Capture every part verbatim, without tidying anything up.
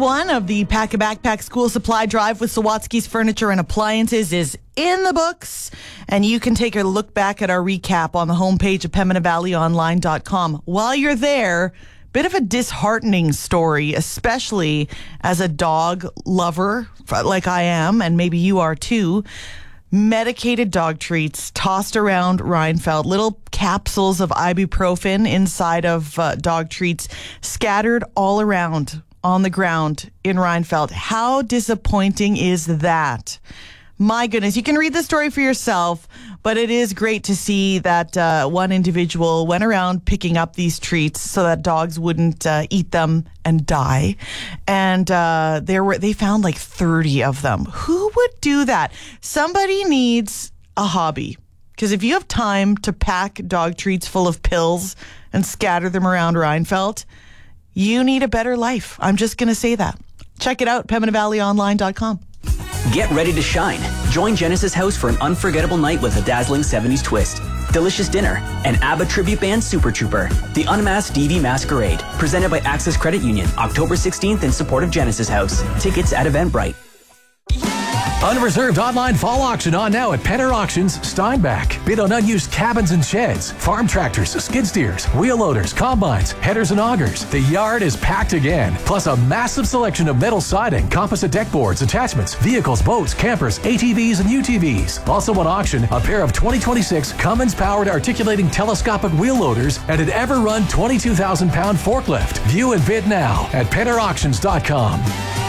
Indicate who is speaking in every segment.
Speaker 1: one of the Pack a Backpack School Supply Drive with Sawatsky's Furniture and Appliances is in the books, and you can take a look back at our recap on the homepage of Pembina Valley Online dot com. While you're there, bit of a disheartening story, especially as a dog lover like I am, and maybe you are too. Medicated dog treats tossed around Rheinfeldt, little capsules of ibuprofen inside of uh, dog treats scattered all around on the ground in Rheinfeldt. How disappointing is that? My goodness, you can read the story for yourself, but it is great to see that uh, one individual went around picking up these treats so that dogs wouldn't uh, eat them and die. And uh, there were they found like thirty of them. Who would do that? Somebody needs a hobby. Because if you have time to pack dog treats full of pills and scatter them around Rheinfeldt, you need a better life. I'm just going to say that. Check it out, Pembina Valley Online dot com.
Speaker 2: Get ready to shine. Join Genesis House for an unforgettable night with a dazzling seventies twist, delicious dinner, and ABBA tribute band Super Trooper. The Unmasked D V Masquerade, presented by Access Credit Union, October sixteenth in support of Genesis House. Tickets at Eventbrite.
Speaker 3: Unreserved online fall auction on now at Penner Auctions, Steinbach. Bid on unused cabins and sheds, farm tractors, skid steers, wheel loaders, combines, headers and augers. The yard is packed again. Plus a massive selection of metal siding, composite deck boards, attachments, vehicles, boats, campers, A T Vs and U T Vs. Also on auction, a pair of twenty twenty-six Cummins-powered articulating telescopic wheel loaders and an ever-run twenty-two thousand pound forklift. View and bid now at Penner Auctions dot com.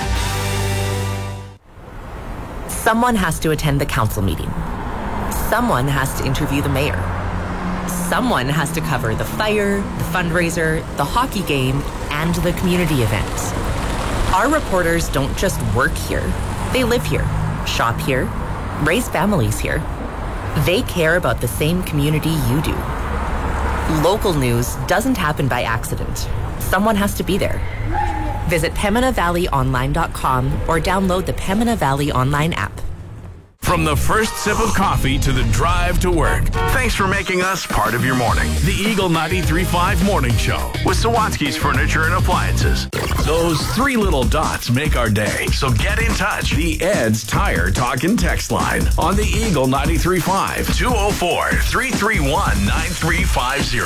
Speaker 4: Someone has to attend the council meeting. Someone has to interview the mayor. Someone has to cover the fire, the fundraiser, the hockey game, and the community event. Our reporters don't just work here. They live here, shop here, raise families here. They care about the same community you do. Local news doesn't happen by accident. Someone has to be there. Visit Pembina Valley Online dot com or download the Pembina Valley Online app.
Speaker 5: From the first sip of coffee to the drive to work, thanks for making us part of your morning. The Eagle ninety-three point five Morning Show with Sawatsky's Furniture and Appliances. Those three little dots make our day, so get in touch. The Ed's Tire Talk and Text line on the Eagle ninety-three point five, two oh four, three three one, nine three five zero.